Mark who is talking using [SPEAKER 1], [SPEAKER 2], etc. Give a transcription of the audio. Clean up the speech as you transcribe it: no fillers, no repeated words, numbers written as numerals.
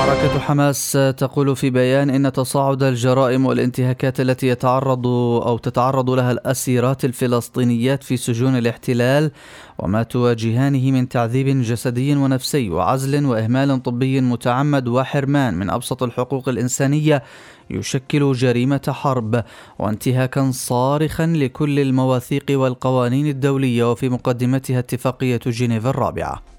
[SPEAKER 1] حركة حماس تقول في بيان إن تصاعد الجرائم والانتهاكات التي تتعرض لها الأسيرات الفلسطينيات في سجون الاحتلال وما تواجهانه من تعذيب جسدي ونفسي وعزل وإهمال طبي متعمد وحرمان من أبسط الحقوق الإنسانية يشكل جريمة حرب وانتهاكا صارخا لكل المواثيق والقوانين الدولية وفي مقدمتها اتفاقية جنيف الرابعة.